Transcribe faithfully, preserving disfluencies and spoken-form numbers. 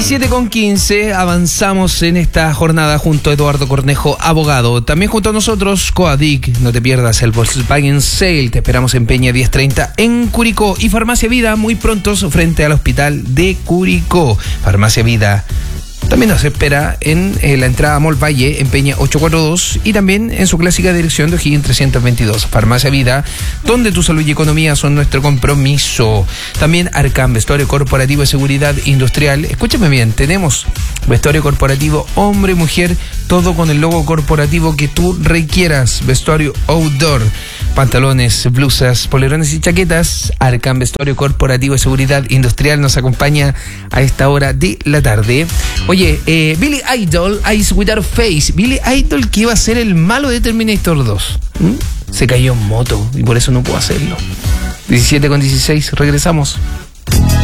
diecisiete con quince, avanzamos en esta jornada junto a Eduardo Cornejo, abogado. También junto a nosotros, Coadic, no te pierdas el Volkswagen Sale, te esperamos en Peña diez treinta en Curicó. Y Farmacia Vida, muy prontos frente al hospital de Curicó. Farmacia Vida también nos espera en eh, la entrada a Mall Valle, en Peña ochocientos cuarenta y dos, y también en su clásica dirección de O'Higgins trescientos veintidós. Farmacia Vida, donde tu salud y economía son nuestro compromiso. También Arcam, vestuario corporativo de seguridad industrial. Escúchame bien, tenemos vestuario corporativo hombre y mujer, todo con el logo corporativo que tú requieras. Vestuario outdoor, pantalones, blusas, polerones y chaquetas. Arcam, vestuario corporativo de seguridad industrial, nos acompaña a esta hora de la tarde. Oye, eh, Billy Idol, Eyes Without Face. Billy Idol, que iba a ser el malo de Terminator dos. ¿Mm? Se cayó en moto y por eso no pudo hacerlo. diecisiete con dieciséis, regresamos.